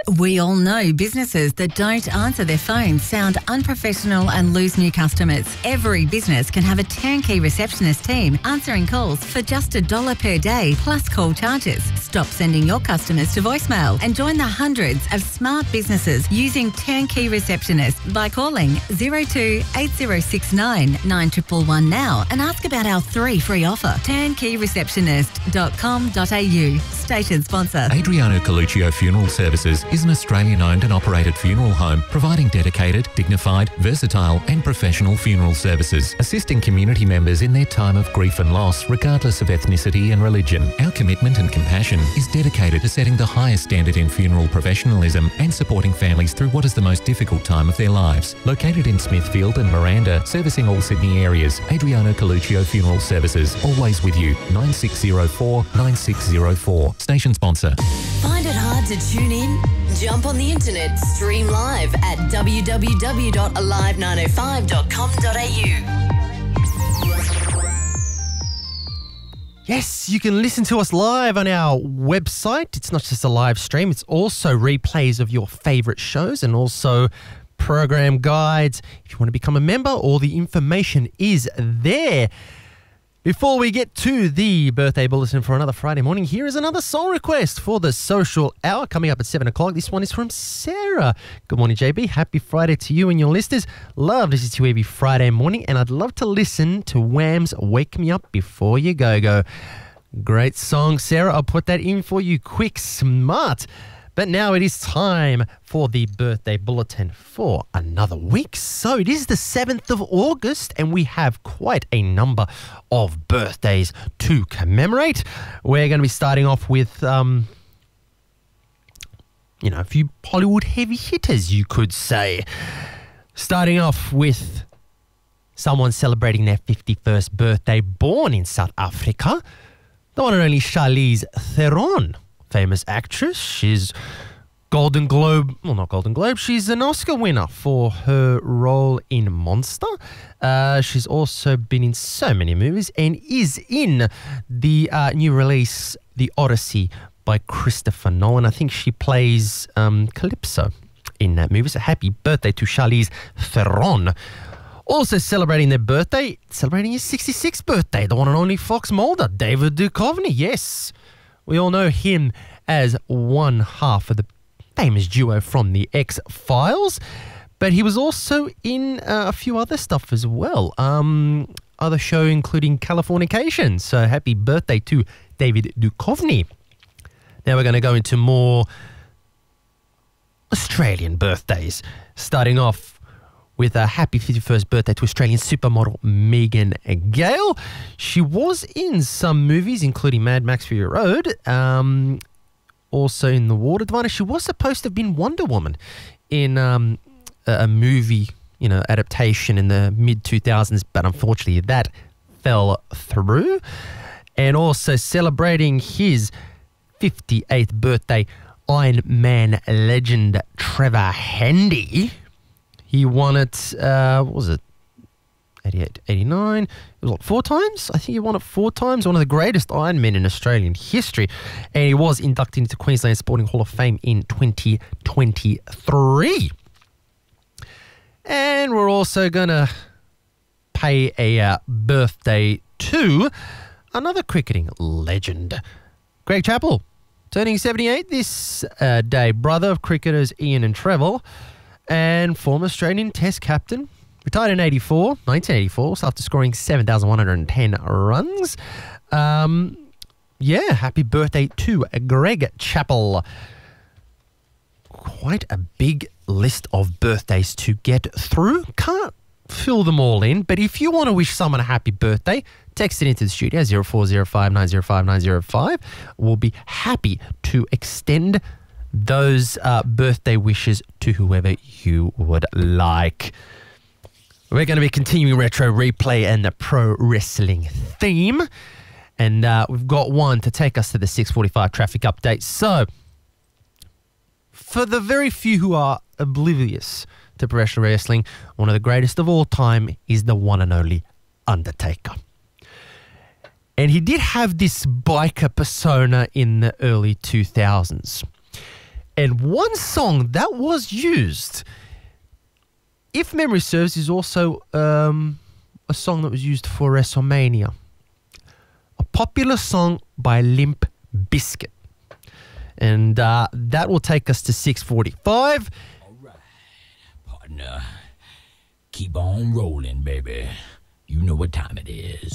We all know businesses that don't answer their phones sound unprofessional and lose new customers. Every business can have a turnkey receptionist team answering calls for just $1 per day plus call charges. Stop sending your customers to voicemail and join the hundreds of smart businesses using turnkey receptionists by calling 02 8069 9111 now and ask about our 3 free offer. Turnkeyreceptionist.com.au. Station sponsor. Adriano Coluccio Funeral Services is an Australian-owned and operated funeral home providing dedicated, dignified, versatile and professional funeral services, assisting community members in their time of grief and loss regardless of ethnicity and religion. Our commitment and compassion is dedicated to setting the highest standard in funeral professionalism and supporting families through what is the most difficult time of their lives. Located in Smithfield and Miranda, servicing all Sydney areas, Adriano Coluccio Funeral Services, always with you. 9604 9604. Station sponsor. Find it hard to tune in? Jump on the internet, stream live at www.alive905.com.au. Yes, you can listen to us live on our website. It's not just a live stream, it's also replays of your favourite shows and also program guides. If you want to become a member, all the information is there. Before we get to the birthday bulletin for another Friday morning, here is another song request for the social hour coming up at 7 o'clock. This one is from Sarah. Good morning, JB. Happy Friday to you and your listeners. Love listening to you every Friday morning, and I'd love to listen to Wham's Wake Me Up Before You Go. Great song, Sarah. I'll put that in for you quick, smart. But now it is time for the birthday bulletin for another week. So it is the 7th of August and we have quite a number of birthdays to commemorate. We're going to be starting off with, a few Hollywood heavy hitters, you could say. Starting off with someone celebrating their 51st birthday, born in South Africa, the one and only Charlize Theron. Famous actress. She's she's an Oscar winner for her role in Monster. She's also been in so many movies and is in the new release, The Odyssey by Christopher Nolan. I think she plays Calypso in that movie. So happy birthday to Charlize Theron. Also celebrating his 66th birthday, the one and only Fox Mulder, David Duchovny. Yes. We all know him as one half of the famous duo from the X-Files, but he was also in a few other stuff as well. Other show including Californication. So happy birthday to David Duchovny. Now we're going to go into more Australian birthdays, starting off with a happy 51st birthday to Australian supermodel Megan Gale. She was in some movies, including Mad Max Fury Road, also in The Water Diviner. She was supposed to have been Wonder Woman in a movie, adaptation in the mid-2000s, but unfortunately that fell through. And also celebrating his 58th birthday, Iron Man legend Trevor Handy. He won it, 88, 89, it was 4 times? I think he won it 4 times, one of the greatest Iron Men in Australian history. And he was inducted into Queensland Sporting Hall of Fame in 2023. And we're also going to pay a birthday to another cricketing legend, Greg Chappell, turning 78 this day, brother of cricketers Ian and Trevor, and former Australian Test captain. Retired in 1984, after scoring 7,110 runs. Happy birthday to Greg Chappell. Quite a big list of birthdays to get through. Can't fill them all in, but if you want to wish someone a happy birthday, text it into the studio, 0405 905 905. We'll be happy to extend those birthday wishes to whoever you would like. We're going to be continuing Retro Replay and the pro wrestling theme. And we've got one to take us to the 6:45 traffic update. So, for the very few who are oblivious to professional wrestling, one of the greatest of all time is the one and only Undertaker. And he did have this biker persona in the early 2000s. And one song that was used, if memory serves, is also a song that was used for WrestleMania. A popular song by Limp Bizkit. And that will take us to 6:45. All right, partner. Keep on rolling, baby. You know what time it is.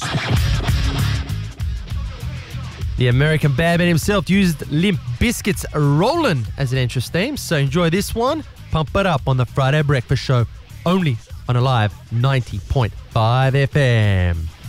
The American Badman himself used Limp Bizkit's Rollin' as an entrance theme, so enjoy this one. Pump it up on the Friday Breakfast Show, only on Alive 90.5 FM.